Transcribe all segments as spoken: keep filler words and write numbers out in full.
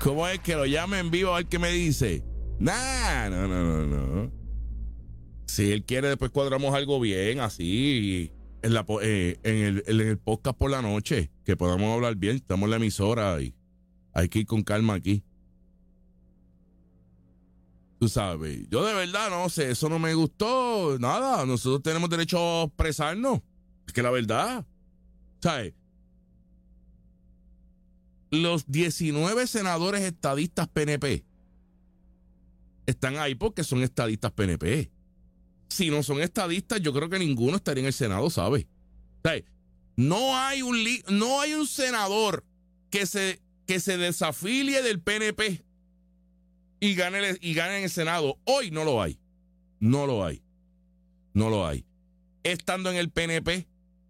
¿Cómo es que lo llame en vivo a ver qué me dice? Nah, no, no, no, no. Si él quiere, después cuadramos algo bien, así, en, la, eh, en, el, en el podcast por la noche, que podamos hablar bien. Estamos en la emisora y hay que ir con calma aquí. Tú sabes, yo de verdad no sé, eso no me gustó, nada. Nosotros tenemos derecho a expresarnos. Es que la verdad, ¿sabes? Los diecinueve senadores estadistas P N P están ahí porque son estadistas P N P. Si no son estadistas, yo creo que ninguno estaría en el Senado, ¿sabes? ¿Sabes? No hay un li- no hay un senador que se, que se desafilie del P N P y gane, el, y gane en el Senado. Hoy no lo hay. No lo hay. No lo hay. Estando en el P N P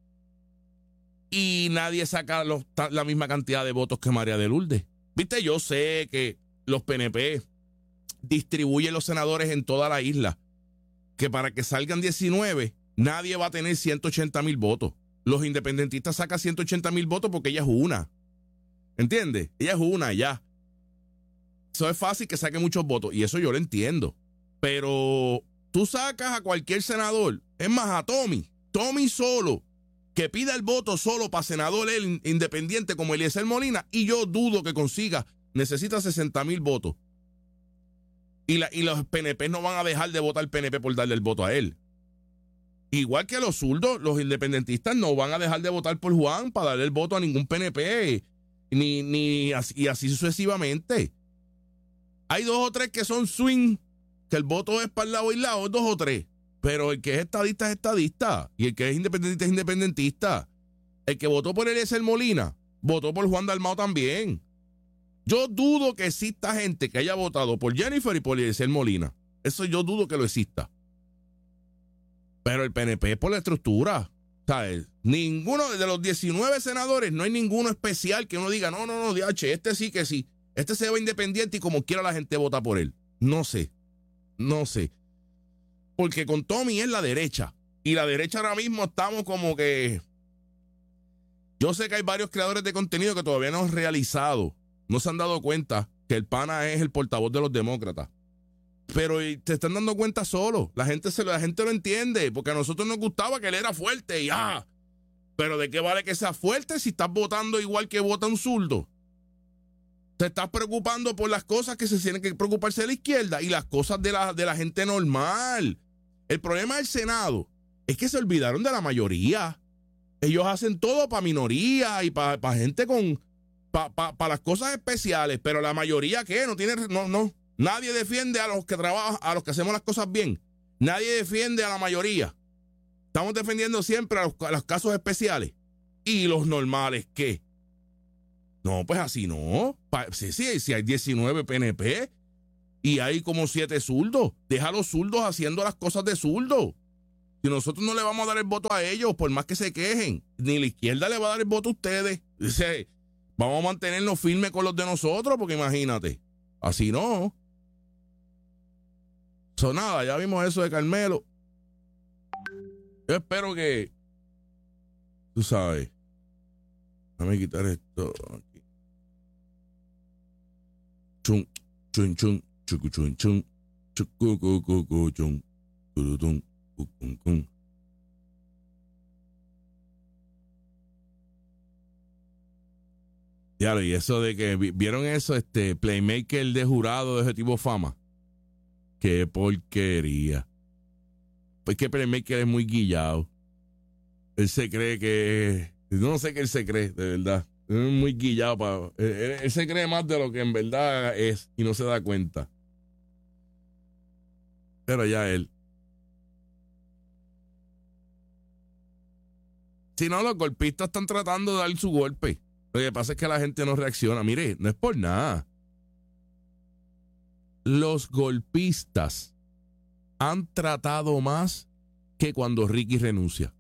y nadie saca los, la misma cantidad de votos que María de Lourdes. Viste, yo sé que los P N P distribuyen los senadores en toda la isla, que para que salgan diecinueve, nadie va a tener ciento ochenta mil votos. Los independentistas sacan ciento ochenta mil votos porque ella es una. ¿Entiendes? Ella es una, ya. Eso es fácil que saque muchos votos, y eso yo lo entiendo. Pero tú sacas a cualquier senador, es más, a Tommy, Tommy solo, que pida el voto solo para senador él, independiente como Eliezer Molina, y yo dudo que consiga, necesita sesenta mil votos. Y, la, y los P N P no van a dejar de votar P N P por darle el voto a él. Igual que los zurdos, los independentistas no van a dejar de votar por Juan para darle el voto a ningún P N P, ni, ni así, y así sucesivamente. Hay dos o tres que son swing, que el voto es para el lado y lado, dos o tres. Pero el que es estadista es estadista, y el que es independentista es independentista. El que votó por Eliezer Molina, votó por Juan Dalmau también. Yo dudo que exista gente que haya votado por Jennifer y por Eliezer Molina. Eso yo dudo que lo exista. Pero el P N P es por la estructura, ¿sabes? Ninguno de los diecinueve senadores, no hay ninguno especial que uno diga, no, no, no, D H, este sí que sí. Este se va independiente y como quiera la gente vota por él. No sé, no sé. Porque con Tommy es la derecha. Y la derecha ahora mismo estamos como que... Yo sé que hay varios creadores de contenido que todavía no han realizado, no se han dado cuenta que el pana es el portavoz de los demócratas. Pero te están dando cuenta solo. La gente, se, la gente lo entiende, porque a nosotros nos gustaba que él era fuerte y ah. Pero ¿de qué vale que sea fuerte si estás votando igual que vota un zurdo? Te estás preocupando por las cosas que se tienen que preocuparse de la izquierda y las cosas de la, de la gente normal. El problema del Senado es que se olvidaron de la mayoría. Ellos hacen todo para minoría y para pa gente con... para pa, pa las cosas especiales, pero la mayoría, ¿qué? No tiene... No, no. Nadie defiende a los que trabajan, a los que hacemos las cosas bien. Nadie defiende a la mayoría. Estamos defendiendo siempre a los, a los casos especiales. ¿Y los normales qué? No, pues así no. Pa, sí, sí, sí, hay diecinueve P N P y hay como siete zurdos. Deja a los zurdos haciendo las cosas de zurdos. Si nosotros no le vamos a dar el voto a ellos, por más que se quejen, ni la izquierda le va a dar el voto a ustedes. Dice, vamos a mantenernos firmes con los de nosotros, porque imagínate, así no. So, nada, ya vimos eso de Carmelo. Yo espero que, tú sabes, déjame quitar esto aquí. Chun, chun, chun, chucu, chun, chun, chucu, cu, cu, cu, chun, turutun, cu, cun, cun. Claro, y eso de que vieron eso, este Playmaker de jurado de Objetivo Fama. Qué porquería. Pues que Playmaker es muy guillado. Él se cree que... No sé qué él se cree, de verdad. Es muy guillado. Para, él, él se cree más de lo que en verdad es y no se da cuenta. Pero ya él. Si no, los golpistas están tratando de dar su golpe. Lo que pasa es que la gente no reacciona. Mire, no es por nada. Los golpistas han tratado más que cuando Ricky renuncia.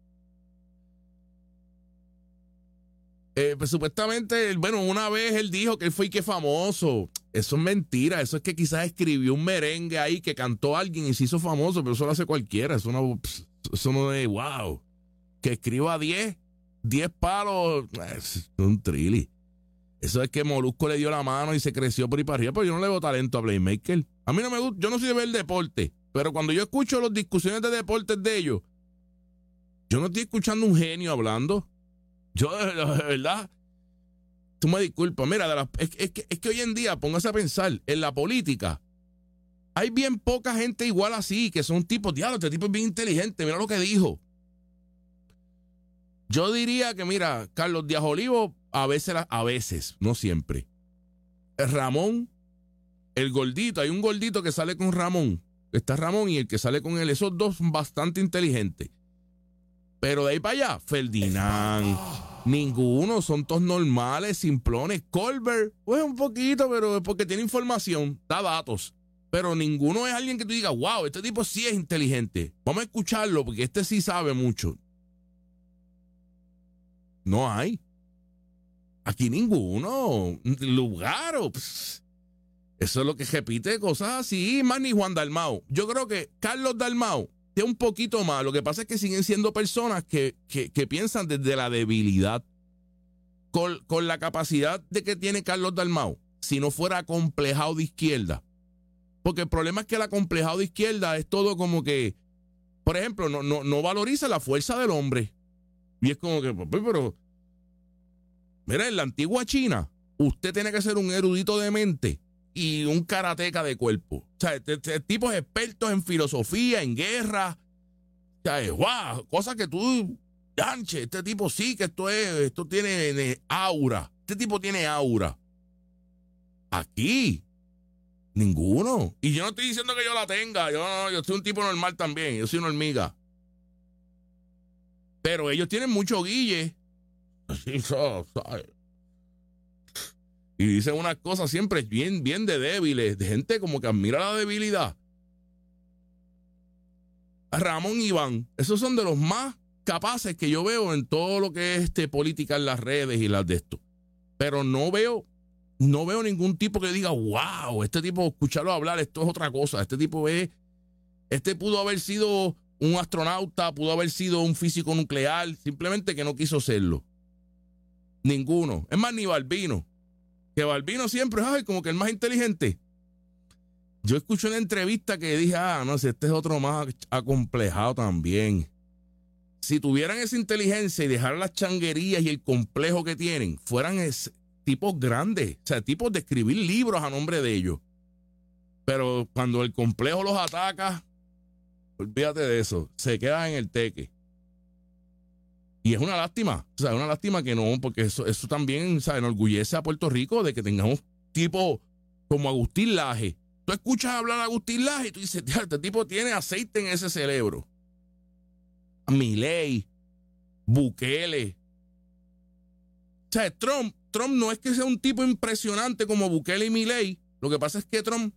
Eh, pues supuestamente, bueno, una vez él dijo que él fue y que famoso. Eso es mentira. Eso es que quizás escribió un merengue ahí que cantó alguien y se hizo famoso, pero eso lo hace cualquiera. Eso no, eso no es wow. Que escriba diez, diez palos, es un trilli. Eso es que Molusco le dio la mano y se creció por ahí para arriba, pero yo no le veo talento a Playmaker. A mí no me gusta, yo no soy de ver deporte, pero cuando yo escucho las discusiones de deportes de ellos, yo no estoy escuchando un genio hablando. Yo, de verdad, tú me disculpas. Mira, de la, es, es, que, es que hoy en día, póngase a pensar, en la política, hay bien poca gente igual así, que son tipos, diablo, este tipo es bien inteligente, mira lo que dijo. Yo diría que, mira, Carlos Díaz Olivo, a veces, a veces, no siempre. Ramón, el gordito, hay un gordito que sale con Ramón, está Ramón y el que sale con él, esos dos son bastante inteligentes. Pero de ahí para allá, Ferdinand, ninguno, son todos normales, simplones. Colbert, pues un poquito, pero es porque tiene información, da datos. Pero ninguno es alguien que tú digas, wow, este tipo sí es inteligente. Vamos a escucharlo porque este sí sabe mucho. No hay. Aquí ninguno. Lugaro. Pss. Eso es lo que repite cosas así. Más ni Juan Dalmau. Yo creo que Carlos Dalmau tiene un poquito más. Lo que pasa es que siguen siendo personas que, que, que piensan desde la debilidad. Con, con la capacidad de que tiene Carlos Dalmau, si no fuera acomplejado de izquierda. Porque el problema es que el acomplejado de izquierda es todo como que, por ejemplo, no, no, no valoriza la fuerza del hombre. Y es como que, pero, mira, en la antigua China, usted tiene que ser un erudito de mente y un karateca de cuerpo. O sea, este, este, tipos expertos en filosofía, en guerra. O sea, wow, cosas que tú, anche, este tipo sí que esto es, esto tiene eh, aura. Este tipo tiene aura. Aquí, ninguno. Y yo no estoy diciendo que yo la tenga. Yo, yo soy un tipo normal también. Yo soy una hormiga. Pero ellos tienen mucho guille. Y dicen unas cosas siempre bien, bien de débiles, de gente como que admira la debilidad. Ramón y Iván, esos son de los más capaces que yo veo en todo lo que es este, política en las redes y las de esto. Pero no veo, no veo ningún tipo que diga, wow, este tipo, escucharlo hablar, esto es otra cosa. Este tipo es, este pudo haber sido un astronauta, pudo haber sido un físico nuclear, simplemente que no quiso serlo. Ninguno. Es más, ni Balbino. Que Balbino siempre es ay, como que el más inteligente. Yo escuché una entrevista que dije, ah, no sé, este es otro más acomplejado también. Si tuvieran esa inteligencia y dejaran las changuerías y el complejo que tienen, fueran es, tipos grandes, o sea, tipos de escribir libros a nombre de ellos. Pero cuando el complejo los ataca, olvídate de eso, se queda en el teque. Y es una lástima, o sea, es una lástima que no, porque eso, eso también, o sea, enorgullece a Puerto Rico de que tengamos tipos como Agustín Laje. Tú escuchas hablar a Agustín Laje y tú dices, este tipo tiene aceite en ese cerebro. Milei, Bukele. O sea, Trump, Trump no es que sea un tipo impresionante como Bukele y Milei. Lo que pasa es que Trump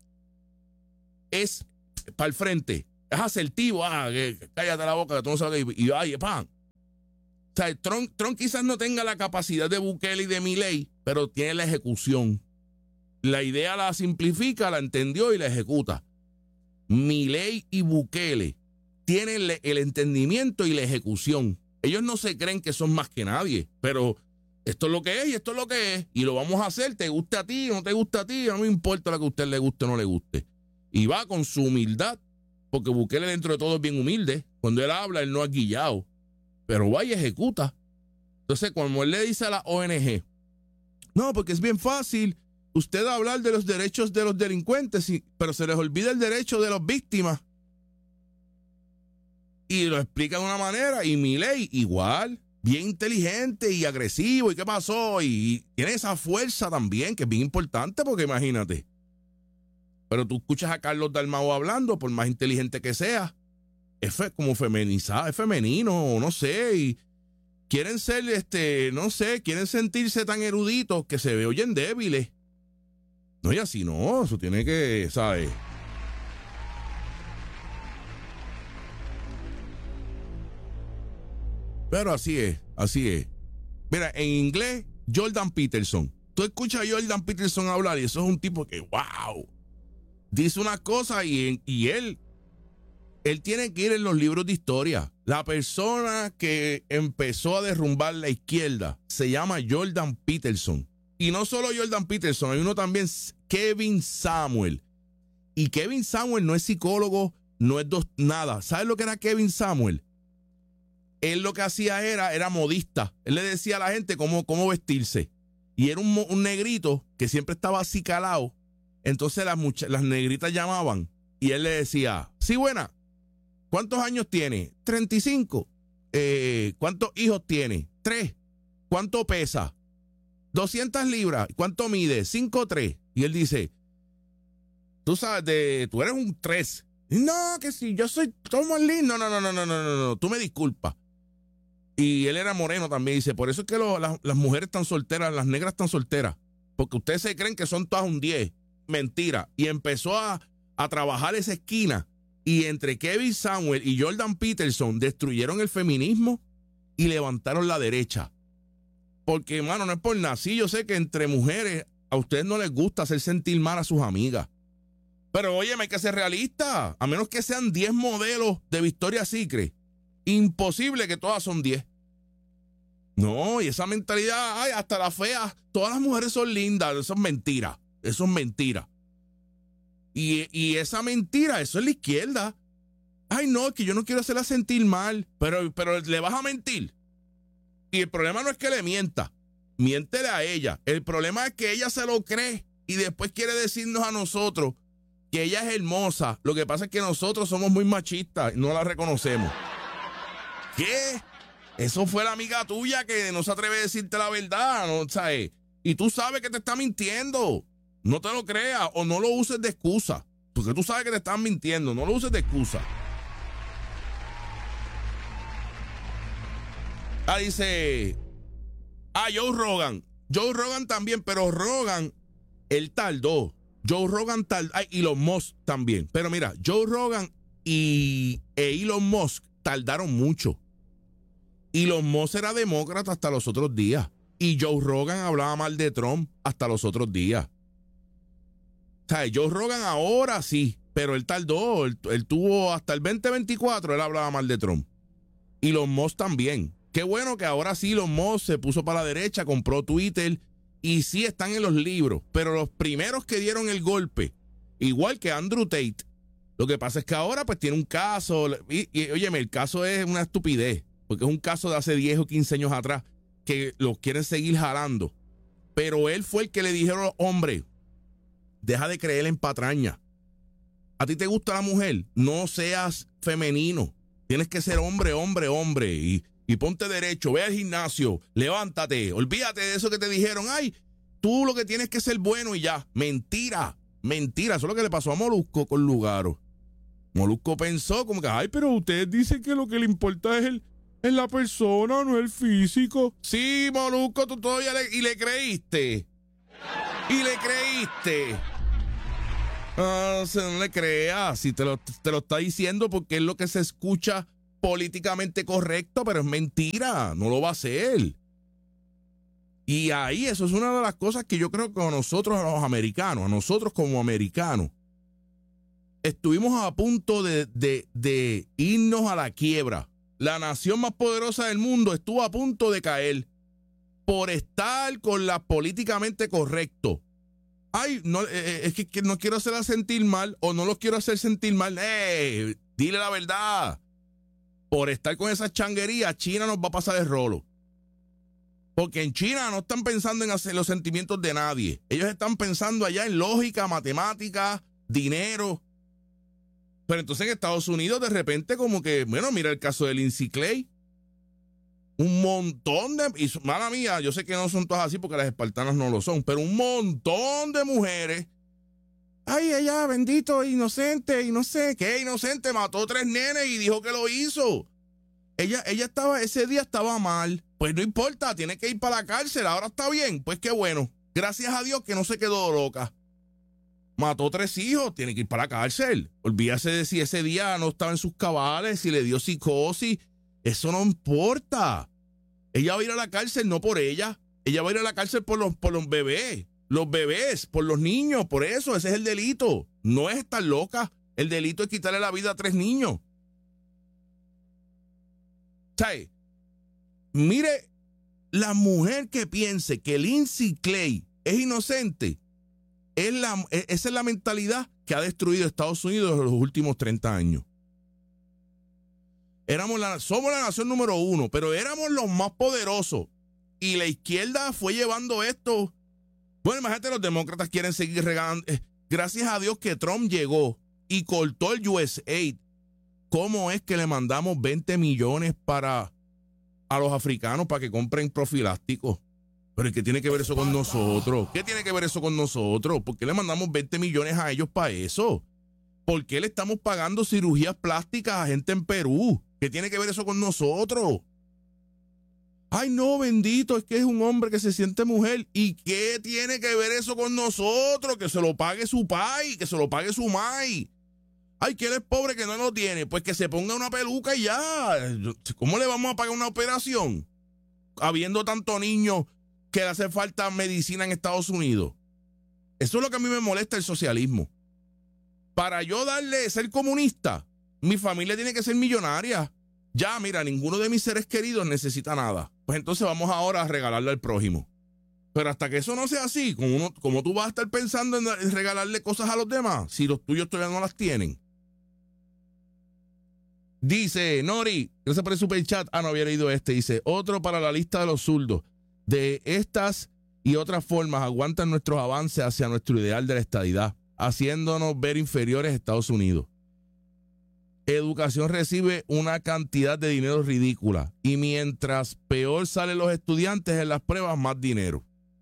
es para el frente, es asertivo. Ah, que, cállate la boca, que tú no sabes. Y, y ay, pan. O sea, Trump, Trump quizás no tenga la capacidad de Bukele y de Milei, pero tiene la ejecución. La idea la simplifica, la entendió y la ejecuta. Milei y Bukele tienen le, el entendimiento y la ejecución. Ellos no se creen que son más que nadie, pero esto es lo que es y esto es lo que es. Y lo vamos a hacer, te guste a ti o no te guste a ti, no me importa lo que a usted le guste o no le guste. Y va con su humildad, porque Bukele dentro de todo es bien humilde. Cuando él habla, él no es guillado, pero va y ejecuta. Entonces, cuando él le dice a la O N G, no, porque es bien fácil usted hablar de los derechos de los delincuentes, pero se les olvida el derecho de las víctimas. Y lo explica de una manera, y Milei igual, bien inteligente y agresivo, ¿y qué pasó? Y tiene esa fuerza también, que es bien importante, porque imagínate. Pero tú escuchas a Carlos Dalmau hablando, por más inteligente que sea, es fe, como feminizado, es femenino, no sé, y quieren ser, este, no sé, quieren sentirse tan eruditos que se ve, oyen débiles. No, y así no, eso tiene que, ¿sabes? Pero así es, así es. Mira, en inglés, Jordan Peterson. Tú escuchas a Jordan Peterson hablar y eso es un tipo que, wow, dice una cosa y, y él, él tiene que ir en los libros de historia. La persona que empezó a derrumbar la izquierda se llama Jordan Peterson. Y no solo Jordan Peterson, hay uno también, Kevin Samuel. Y Kevin Samuel no es psicólogo, no es dos, nada. ¿Sabes lo que era Kevin Samuel? Él lo que hacía era, era modista. Él le decía a la gente cómo, cómo vestirse. Y era un, un negrito que siempre estaba así calado. Entonces las, mucha, las negritas llamaban y él le decía, sí, buena, ¿cuántos años tiene? treinta y cinco. Eh, ¿Cuántos hijos tiene? tres. ¿Cuánto pesa? doscientas libras. ¿Cuánto mide? cinco tres. Y él dice, tú sabes, de, tú eres un tres. No, que sí, yo soy todo más lindo. No, no, no, no, no, no, no, tú me disculpas. Y él era moreno también. Dice, por eso es que lo, las, las mujeres están solteras, las negras están solteras. Porque ustedes se creen que son todas un diez. Mentira. Y empezó a, a trabajar esa esquina. Y entre Kevin Samuel y Jordan Peterson destruyeron el feminismo y levantaron la derecha. Porque, hermano, no es por nada. Sí, yo sé que entre mujeres a ustedes no les gusta hacer sentir mal a sus amigas. Pero, oye, hay que ser realista. A menos que sean diez modelos de Victoria's Secret. Imposible que todas son diez. No, y esa mentalidad, ay, hasta las feas, todas las mujeres son lindas. Eso es mentira. Eso es mentira. Y, y esa mentira, eso es la izquierda. Ay, no, es que yo no quiero hacerla sentir mal. Pero, pero le vas a mentir. Y el problema no es que le mienta. Miéntele a ella. El problema es que ella se lo cree y después quiere decirnos a nosotros que ella es hermosa. Lo que pasa es que nosotros somos muy machistas y no la reconocemos. ¿Qué? Eso fue la amiga tuya que no se atreve a decirte la verdad, ¿no? ¿Sabes? Y tú sabes que te está mintiendo. No te lo creas o no lo uses de excusa. Porque tú sabes que te están mintiendo. No lo uses de excusa. Ah, dice... Ah, Joe Rogan. Joe Rogan también, pero Rogan, él tardó. Joe Rogan tardó. Ah, Elon Musk también. Pero mira, Joe Rogan y e Elon Musk tardaron mucho. Elon Musk era demócrata hasta los otros días. Y Joe Rogan hablaba mal de Trump hasta los otros días. O sea, Joe Rogan ahora sí, pero él tardó. Él, él tuvo hasta el veinte veinticuatro, él hablaba mal de Trump. Elon Musk también. Qué bueno que ahora sí Elon Musk se puso para la derecha, compró Twitter y sí están en los libros. Pero los primeros que dieron el golpe, igual que Andrew Tate, lo que pasa es que ahora pues tiene un caso. Y, y óyeme, el caso es una estupidez. Porque es un caso de hace diez o quince años atrás que los quieren seguir jalando. Pero él fue el que le dijeron, hombre, deja de creer en patraña. ¿A ti te gusta la mujer? No seas femenino. Tienes que ser hombre, hombre, hombre. Y, y ponte derecho, ve al gimnasio, levántate. Olvídate de eso que te dijeron. Ay, tú lo que tienes que ser bueno y ya. Mentira, mentira. Eso es lo que le pasó a Molusco con Lugaro. Molusco pensó como que, ay, pero ustedes dicen que lo que le importa es el... es la persona, no el físico. Sí, Molusco, tú todavía le, y le creíste. Y le creíste. Ah, se no le creas. Si te lo, te lo está diciendo porque es lo que se escucha políticamente correcto, pero es mentira. No lo va a hacer. Y ahí eso es una de las cosas que yo creo que a nosotros, a los americanos, a nosotros como americanos, estuvimos a punto de, de, de irnos a la quiebra. La nación más poderosa del mundo estuvo a punto de caer por estar con la políticamente correcto. Ay, no, eh, es que, que no quiero hacerla sentir mal o no los quiero hacer sentir mal. Eh, dile la verdad. Por estar con esas changuerías, China nos va a pasar el rolo. Porque en China no están pensando en hacer los sentimientos de nadie. Ellos están pensando allá en lógica, matemática, dinero. Pero entonces en Estados Unidos de repente como que, bueno, mira el caso de Lindsay Clay. Un montón de, y mala mía, yo sé que no son todas así porque las espartanas no lo son, pero un montón de mujeres. Ay, ella, bendito, inocente, y no sé qué, inocente, mató tres nenes y dijo que lo hizo. Ella, ella estaba, ese día estaba mal. Pues no importa, tiene que ir para la cárcel, ahora está bien, pues qué bueno. Gracias a Dios que no se quedó loca. Mató tres hijos, tiene que ir para la cárcel. Olvídase de si ese día no estaba en sus cabales, si le dio psicosis. Eso no importa. Ella va a ir a la cárcel no por ella. Ella va a ir a la cárcel por los, por los bebés. Los bebés, por los niños. Por eso, ese es el delito. No es estar loca. El delito es quitarle la vida a tres niños. ¿Sabe? Mire, la mujer que piense que Lindsay Clay es inocente. Es la, esa es la mentalidad que ha destruido Estados Unidos en los últimos treinta años. Éramos la, somos la nación número uno, pero éramos los más poderosos. Y la izquierda fue llevando esto. Bueno, imagínate, los demócratas quieren seguir regalando. Eh, gracias a Dios que Trump llegó y cortó el U S A I D. ¿Cómo es que le mandamos veinte millones para a los africanos para que compren profilácticos? Pero ¿qué tiene que ver eso con nosotros? ¿Qué tiene que ver eso con nosotros? ¿Por qué le mandamos veinte millones a ellos para eso? ¿Por qué le estamos pagando cirugías plásticas a gente en Perú? ¿Qué tiene que ver eso con nosotros? Ay, no, bendito, es que es un hombre que se siente mujer. ¿Y qué tiene que ver eso con nosotros? Que se lo pague su pai, que se lo pague su mai. Ay, que él es pobre que no lo tiene. Pues que se ponga una peluca y ya. ¿Cómo le vamos a pagar una operación? Habiendo tantos niños que le hace falta medicina en Estados Unidos. Eso es lo que a mí me molesta el socialismo. Para yo darle, ser comunista, mi familia tiene que ser millonaria. Ya, mira, ninguno de mis seres queridos necesita nada. Pues entonces vamos ahora a regalarle al prójimo. Pero hasta que eso no sea así, como, uno, como tú vas a estar pensando en regalarle cosas a los demás, si los tuyos todavía no las tienen. Dice Nori, gracias por el superchat. Ah, no había leído este. Dice, otro para la lista de los zurdos. De estas y otras formas aguantan nuestros avances hacia nuestro ideal de la estadidad, haciéndonos ver inferiores a Estados Unidos. Educación recibe una cantidad de dinero ridícula y mientras peor salen los estudiantes en las pruebas, más dinero.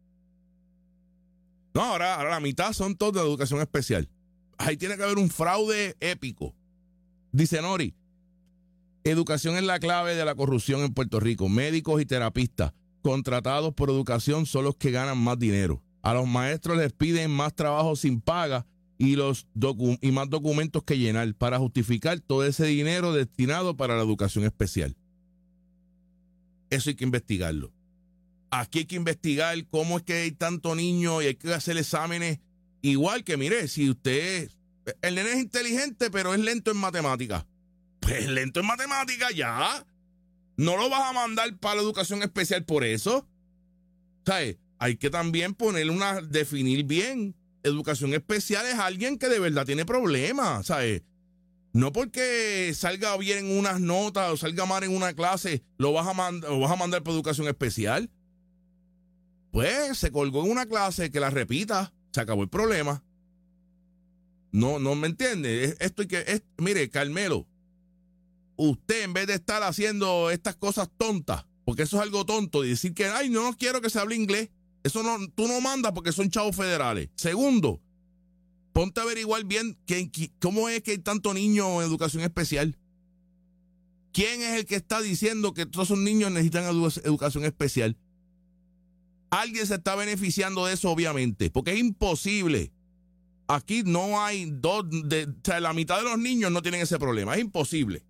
No, ahora, ahora la mitad son todos de educación especial. Ahí tiene que haber un fraude épico. Dice Nori, educación es la clave de la corrupción en Puerto Rico. Médicos y terapistas contratados por educación son los que ganan más dinero. A los maestros les piden más trabajo sin paga y, los docu- y más documentos que llenar para justificar todo ese dinero destinado para la educación especial. Eso hay que investigarlo. Aquí hay que investigar cómo es que hay tanto niño y hay que hacer exámenes. Igual que, mire, si usted, el nene es inteligente, pero es lento en matemáticas. Pues lento en matemáticas, ya. No lo vas a mandar para la educación especial por eso. ¿Sabes? Hay que también poner una, definir bien. Educación especial es alguien que de verdad tiene problemas, ¿sabes? No porque salga bien en unas notas o salga mal en una clase, lo vas a, mand- lo vas a mandar para educación especial. Pues se colgó en una clase, que la repita, se acabó el problema. No, no me entiende. Es, esto hay que, es, mire, Carmelo, usted en vez de estar haciendo estas cosas tontas, porque eso es algo tonto, y decir que, ay, no, no quiero que se hable inglés. Eso no, tú no mandas porque son chavos federales. Segundo, ponte a averiguar bien que, que, cómo es que hay tanto niño en educación especial. ¿Quién es el que está diciendo que todos esos niños necesitan edu- educación especial? Alguien se está beneficiando de eso, obviamente, porque es imposible. Aquí no hay dos, de, o sea, la mitad de los niños no tienen ese problema. Es imposible.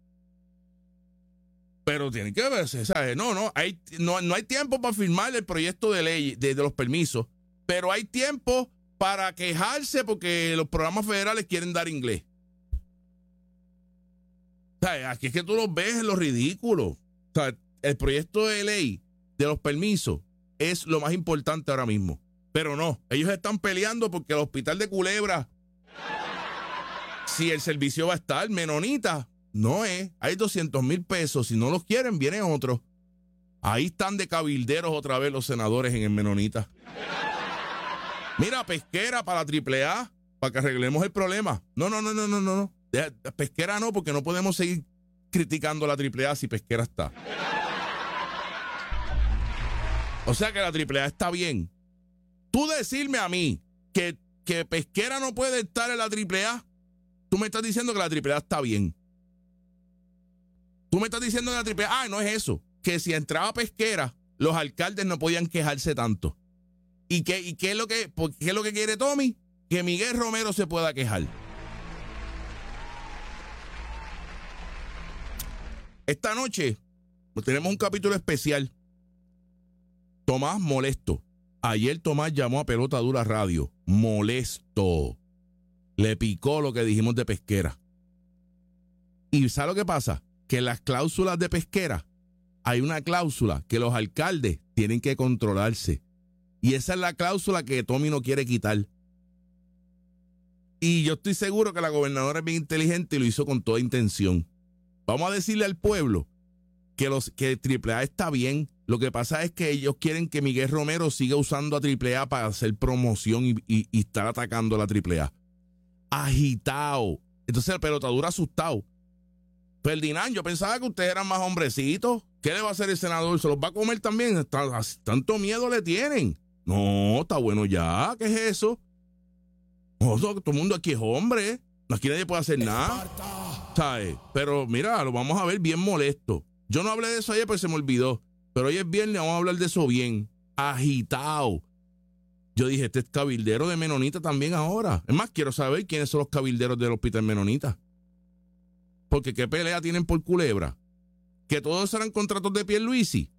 Pero tiene que verse, ¿sabes? No, no, hay, no, no hay tiempo para firmar el proyecto de ley de, de los permisos, pero hay tiempo para quejarse porque los programas federales quieren dar inglés. ¿Sabes? Aquí es que tú los ves en lo ridículo. ¿Sabes? El proyecto de ley de los permisos es lo más importante ahora mismo. Pero no, ellos están peleando porque el hospital de Culebra, si el servicio va a estar, Menonita, no es. Hay doscientos mil pesos. Si no los quieren, vienen otros. Ahí están de cabilderos otra vez los senadores en el Menonita. Mira, Pesquera para la triple A, para que arreglemos el problema. No, no, no, no, no, no. Pesquera no, porque no podemos seguir criticando la triple A si Pesquera está. O sea que la triple A está bien. Tú decirme a mí que, que Pesquera no puede estar en la triple A, tú me estás diciendo que la triple A está bien. Tú me estás diciendo que la triple A, ah, no es eso, que si entraba Pesquera, los alcaldes no podían quejarse tanto. ¿Y qué, y qué es lo que, qué es lo que quiere Tommy? Que Miguel Romero se pueda quejar. Esta noche tenemos un capítulo especial. Tomás molesto. Ayer Tomás llamó a Pelota Dura Radio. Molesto. Le picó lo que dijimos de Pesquera. ¿Y sabe lo que pasa? Que en las cláusulas de Pesquera hay una cláusula que los alcaldes tienen que controlarse. Y esa es la cláusula que Tommy no quiere quitar. Y yo estoy seguro que la gobernadora es bien inteligente y lo hizo con toda intención. Vamos a decirle al pueblo que, los, que Triple A está bien. Lo que pasa es que ellos quieren que Miguel Romero siga usando a Triple A para hacer promoción y, y, y estar atacando a la Triple A. Agitado. Entonces el pelotadura asustado. Ferdinand, yo pensaba que ustedes eran más hombrecitos. ¿Qué le va a hacer el senador? ¿Se los va a comer también? ¿Tanto miedo le tienen? No, está bueno ya. ¿Qué es eso? Oh, todo el mundo aquí es hombre. Aquí nadie puede hacer nada. ¿Sabes? Pero mira, lo vamos a ver bien molesto. Yo no hablé de eso ayer porque se me olvidó. Pero hoy es viernes, vamos a hablar de eso bien. Agitado. Yo dije, este es cabildero de Menonita también ahora. Es más, quiero saber quiénes son los cabilderos del Hospital Menonita. Porque qué pelea tienen por Culebra. Que todos eran contratos de Pierluisi.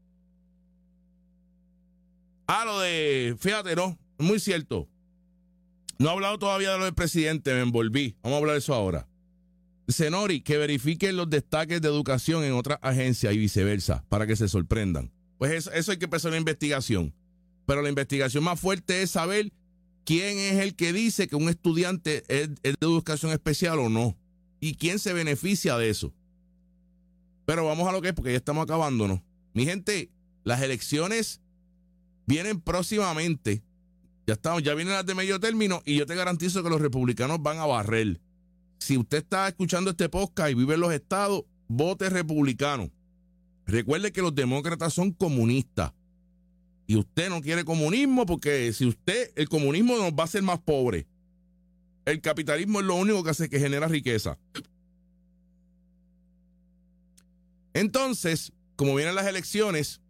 Ah, lo de, fíjate, no, es muy cierto. No he hablado todavía de lo del presidente, me envolví. Vamos a hablar de eso ahora. Senori, que verifiquen los destaques de educación en otras agencias y viceversa, para que se sorprendan. Pues eso, eso hay que empezar una investigación. Pero la investigación más fuerte es saber quién es el que dice que un estudiante es, es de educación especial o no. Y quién se beneficia de eso. Pero vamos a lo que es, porque ya estamos acabándonos. Mi gente, las elecciones vienen próximamente. Ya estamos, ya vienen las de medio término y yo te garantizo que los republicanos van a barrer. Si usted está escuchando este podcast y vive en los estados, vote republicano. Recuerde que los demócratas son comunistas. Y usted no quiere comunismo porque si usted, el comunismo nos va a hacer más pobres. El capitalismo es lo único que hace que genera riqueza. Entonces, como vienen las elecciones,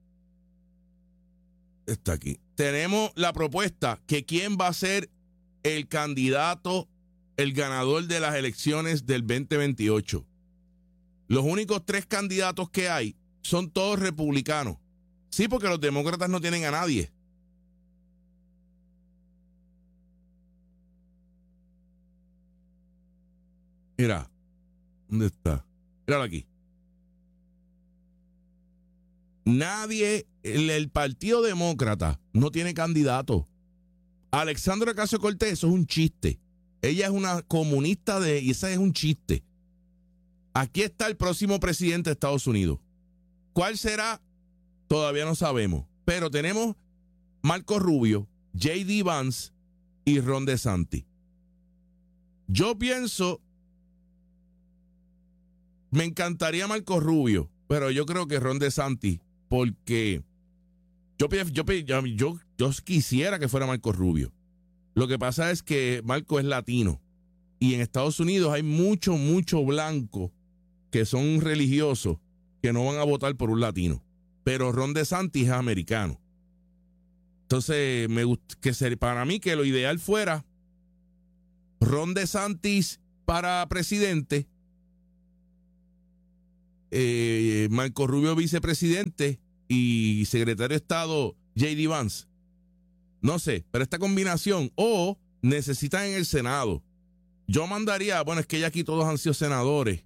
está aquí. Tenemos la propuesta que quién va a ser el candidato, el ganador de las elecciones del veinte veintiocho. Los únicos tres candidatos que hay son todos republicanos. Sí, porque los demócratas no tienen a nadie. Mira, ¿dónde está? Míralo aquí. Nadie, el, el Partido Demócrata no tiene candidato. Alexandra Ocasio-Cortez, eso es un chiste. Ella es una comunista de, y ese es un chiste. Aquí está el próximo presidente de Estados Unidos. ¿Cuál será? Todavía no sabemos. Pero tenemos Marco Rubio, J D Vance y Ron DeSantis. Yo pienso, me encantaría Marco Rubio, pero yo creo que Ron DeSantis, porque yo, yo, yo, yo quisiera que fuera Marco Rubio. Lo que pasa es que Marco es latino y en Estados Unidos hay mucho, mucho blanco que son religiosos que no van a votar por un latino. Pero Ron DeSantis es americano. Entonces, me gusta que ser, para mí que lo ideal fuera Ron DeSantis para presidente, eh, Marco Rubio vicepresidente y secretario de Estado J D Vance. No sé, pero esta combinación, o necesitan en el Senado. Yo mandaría, bueno, es que ya aquí todos han sido senadores.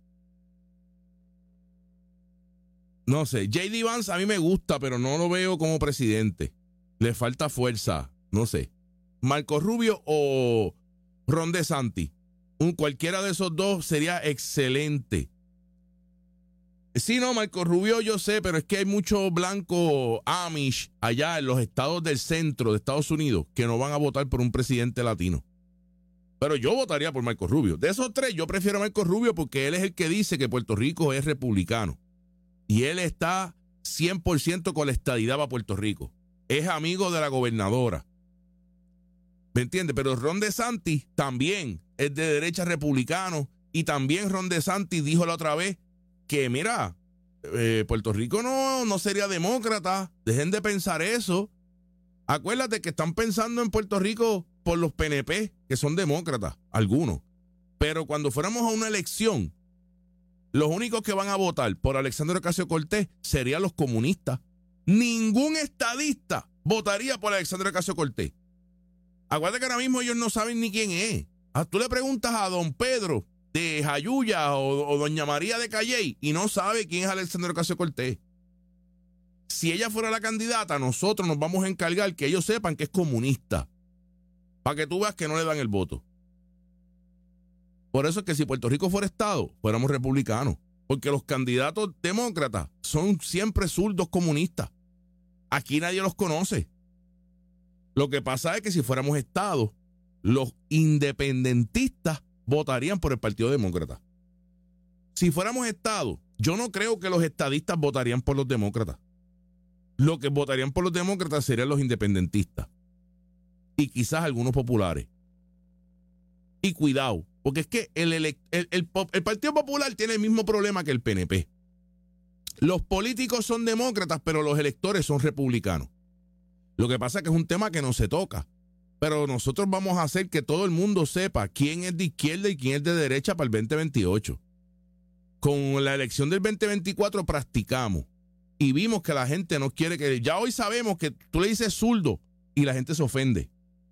No sé, J D Vance a mí me gusta, pero no lo veo como presidente. Le falta fuerza, no sé. Marco Rubio o Ron DeSantis. Un, cualquiera de esos dos sería excelente. Sí, no, Marco Rubio yo sé, pero es que hay muchos blancos Amish allá en los estados del centro de Estados Unidos que no van a votar por un presidente latino. Pero yo votaría por Marco Rubio. De esos tres, yo prefiero a Marco Rubio porque él es el que dice que Puerto Rico es republicano. Y él está cien por ciento con la estadidad para Puerto Rico. Es amigo de la gobernadora. ¿Me entiendes? Pero Ron DeSantis también es de derecha republicano. Y también Ron DeSantis dijo la otra vez que, mira, eh, Puerto Rico no, no sería demócrata. Dejen de pensar eso. Acuérdate que están pensando en Puerto Rico por los P N P, que son demócratas, algunos. Pero cuando fuéramos a una elección, los únicos que van a votar por Alexandria Ocasio-Cortez serían los comunistas. Ningún estadista votaría por Alexandria Ocasio-Cortez. Acuérdate que ahora mismo ellos no saben ni quién es. Ah, tú le preguntas a don Pedro de Jayuya o, o doña María de Calley y no sabe quién es Alexandria Ocasio-Cortez. Si ella fuera la candidata, nosotros nos vamos a encargar que ellos sepan que es comunista, para que tú veas que no le dan el voto. Por eso es que si Puerto Rico fuera Estado, fuéramos republicanos, porque los candidatos demócratas son siempre zurdos comunistas. Aquí nadie los conoce. Lo que pasa es que si fuéramos Estado, los independentistas votarían por el Partido Demócrata. Si fuéramos Estado, yo no creo que los estadistas votarían por los demócratas. Lo que votarían por los demócratas serían los independentistas y quizás algunos populares. Y cuidado, porque es que el, el, el, el, el Partido Popular tiene el mismo problema que el P N P. Los políticos son demócratas, pero los electores son republicanos. Lo que pasa es que es un tema que no se toca. Pero nosotros vamos a hacer que todo el mundo sepa quién es de izquierda y quién es de derecha para el veinte veintiocho. Con la elección del veinte veinticuatro practicamos y vimos que la gente no quiere que... Ya hoy sabemos que tú le dices zurdo y la gente se ofende.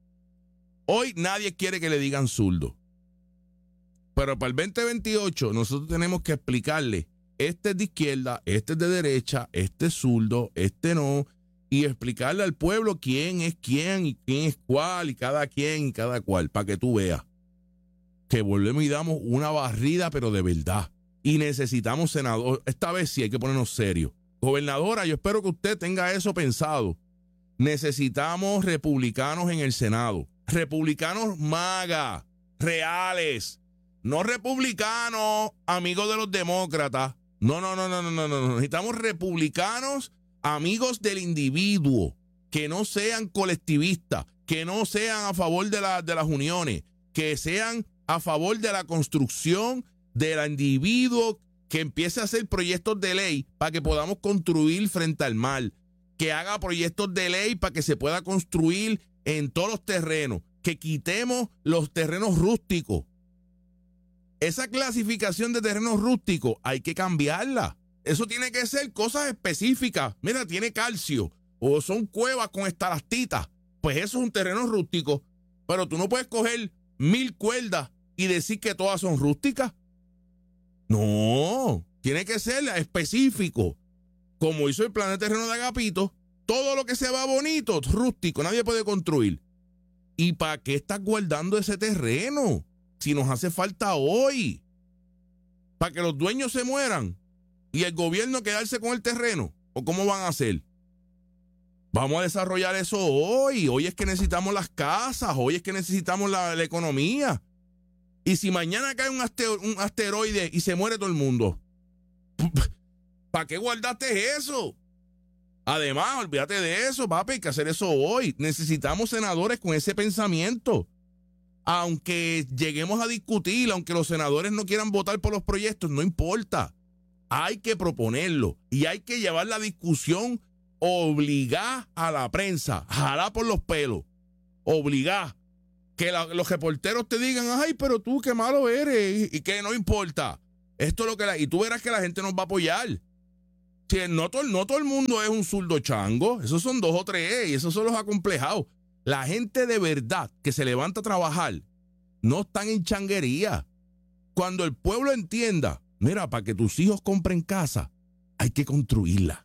Hoy nadie quiere que le digan zurdo. Pero para el veinte veintiocho nosotros tenemos que explicarle, este es de izquierda, este es de derecha, este es zurdo, este no... Y explicarle al pueblo quién es quién y quién es cuál y cada quien y cada cual, para que tú veas que volvemos y damos una barrida, pero de verdad. Y necesitamos senador. Esta vez sí hay que ponernos serios. Gobernadora, yo espero que usted tenga eso pensado. Necesitamos republicanos en el Senado. Republicanos MAGA, reales. No republicanos amigos de los demócratas. No, no, no, no, no, no, no. Necesitamos republicanos amigos del individuo, que no sean colectivistas, que no sean a favor de, la, de las uniones, que sean a favor de la construcción del individuo, que empiece a hacer proyectos de ley para que podamos construir frente al mar, que haga proyectos de ley para que se pueda construir en todos los terrenos, que quitemos los terrenos rústicos. Esa clasificación de terrenos rústicos hay que cambiarla. Eso tiene que ser cosas específicas. Mira, tiene calcio o son cuevas con estalactitas. Pues eso es un terreno rústico. Pero tú no puedes coger mil cuerdas y decir que todas son rústicas. No, tiene que ser específico. Como hizo el plan de terreno de Agapito, todo lo que se va bonito, rústico, nadie puede construir. ¿Y para qué estás guardando ese terreno? Si nos hace falta hoy. ¿Para que los dueños se mueran y el gobierno quedarse con el terreno? ¿O cómo van a hacer? Vamos a desarrollar eso hoy. Hoy es que necesitamos las casas. Hoy es que necesitamos la, la economía. Y si mañana cae un, astero, un asteroide y se muere todo el mundo, ¿para qué guardaste eso? Además, olvídate de eso, papi. Hay que hacer eso hoy. Necesitamos senadores con ese pensamiento. Aunque lleguemos a discutir, aunque los senadores no quieran votar por los proyectos, no importa. Hay que proponerlo y hay que llevar la discusión, obligar a la prensa, jalar por los pelos, obligar que la, los reporteros te digan, ay, pero tú qué malo eres, y, y que no importa. Esto es lo que la, y tú verás que la gente nos va a apoyar. Si no, todo, no todo el mundo es un zurdo chango, esos son dos o tres, y esos son los acomplejados. La gente de verdad que se levanta a trabajar no están en changuería. Cuando el pueblo entienda, mira, para que tus hijos compren casa, hay que construirla.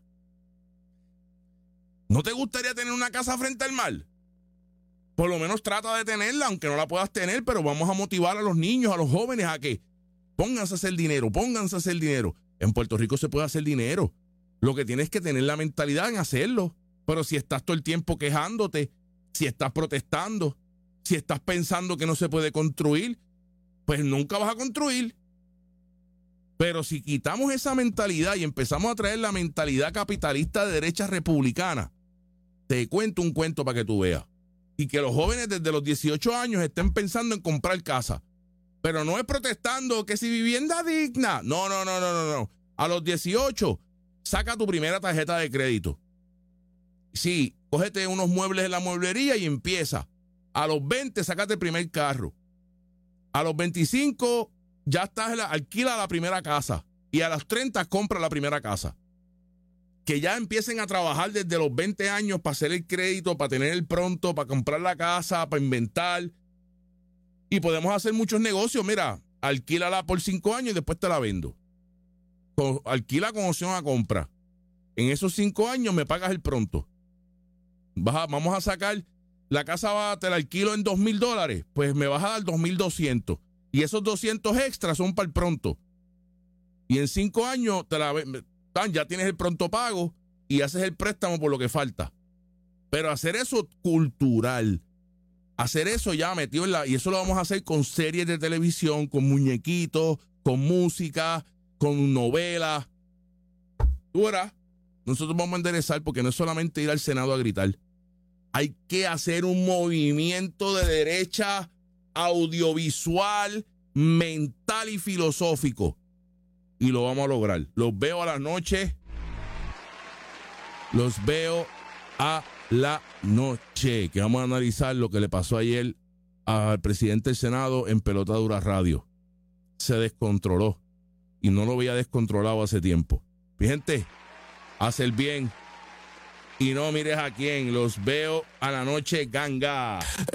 ¿No te gustaría tener una casa frente al mar? Por lo menos trata de tenerla, aunque no la puedas tener, pero vamos a motivar a los niños, a los jóvenes a que pónganse a hacer dinero, pónganse a hacer dinero. En Puerto Rico se puede hacer dinero. Lo que tienes que tener la mentalidad en hacerlo. Pero si estás todo el tiempo quejándote, si estás protestando, si estás pensando que no se puede construir, pues nunca vas a construir. Pero si quitamos esa mentalidad y empezamos a traer la mentalidad capitalista de derecha republicana, te cuento un cuento para que tú veas. Y que los jóvenes desde los dieciocho años estén pensando en comprar casa. Pero no es protestando que si vivienda digna. No, no, no, no, no, no. A los dieciocho, saca tu primera tarjeta de crédito. Sí, cógete unos muebles en la mueblería y empieza. A los veinte, sácate el primer carro. A los veinticinco, ya estás, en la, alquila la primera casa. Y a los treinta, compra la primera casa. Que ya empiecen a trabajar desde los veinte años para hacer el crédito, para tener el pronto, para comprar la casa, para inventar. Y podemos hacer muchos negocios. Mira, alquílala por cinco años y después te la vendo. Con, alquila con opción a compra. En esos cinco años me pagas el pronto. Vas a, vamos a sacar, la casa va, te la alquilo en dos mil dólares, pues me vas a dar dos mil doscientos. Y esos doscientos extras son para el pronto. Y en cinco años te la, ya tienes el pronto pago y haces el préstamo por lo que falta. Pero hacer eso cultural, hacer eso ya metido en la... Y eso lo vamos a hacer con series de televisión, con muñequitos, con música, con novelas. Tú verás, nosotros vamos a enderezar porque no es solamente ir al Senado a gritar. Hay que hacer un movimiento de derecha audiovisual, mental y filosófico. Y lo vamos a lograr. Los veo a la noche. Los veo a la noche. Que vamos a analizar lo que le pasó ayer al presidente del Senado en Pelota Dura Radio. Se descontroló. Y no lo había descontrolado hace tiempo. Mi gente, haz el bien. Y no mires a quién. Los veo a la noche, ganga.